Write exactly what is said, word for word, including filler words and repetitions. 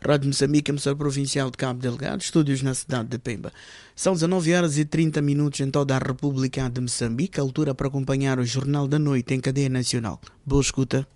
Rádio Moçambique, emissora provincial de Cabo Delgado, estúdios na cidade de Pemba. São dezanove horas e trinta minutos em toda a República de Moçambique, altura para acompanhar o Jornal da Noite em cadeia nacional. Boa escuta.